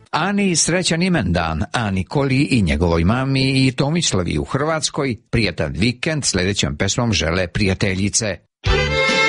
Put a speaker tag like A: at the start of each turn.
A: Ani srećan imendan, a Nikoli i njegovoj mami i Tomislavi u Hrvatskoj prijatan vikend sledećom pesmom žele prijateljice.